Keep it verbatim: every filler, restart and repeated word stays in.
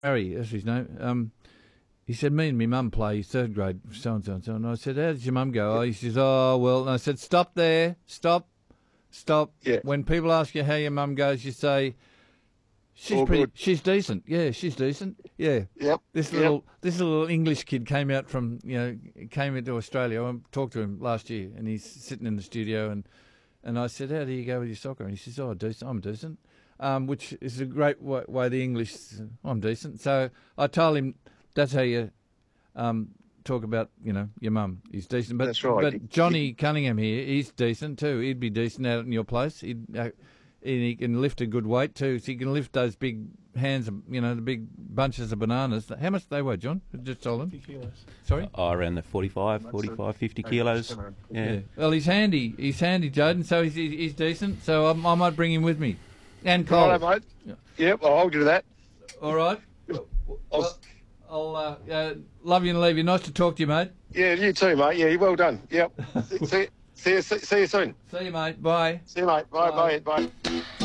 Harry, that's his name. Um, he said, me and my mum play third grade, so-and-so and so. And I said, how did your mum go? Oh, he says, oh, well. And I said, stop there. Stop. Stop. Yeah. When people ask you how your mum goes, you say, she's All pretty, good. she's decent. Yeah, she's decent. Yeah. Yep. This Yep. little this little English kid came out from, you know, came into Australia. I talked to him last year, and he's sitting in the studio, and, and I said, how do you go with your soccer? And he says, oh, decent. I'm decent. Um, which is a great way, way the English, I'm decent. So I told him that's how you um, talk about, you know, your mum. He's decent. But, That's right. But Johnny Cunningham here, he's decent too. He'd be decent out in your place. He'd, uh, and he can lift a good weight too. So he can lift those big hands, you know, the big bunches of bananas. How much they weigh, John? Just told him. fifty kilos. Sorry? Oh, around the forty-five, forty-five, fifty kilos. Yeah. Yeah. Well, he's handy. He's handy, Jaden. So he's he's, he's decent. So I, I might bring him with me. And Cole. Righto, mate. Yeah. Yep, I'll do that. All right. Well, I'll uh, uh, love you and leave you. Nice to talk to you, mate. Yeah, you too, mate. Yeah, well done. Yep. see, see, see, you, see you soon. See you, mate. Bye. See you, mate. Bye, Bye. bye, bye.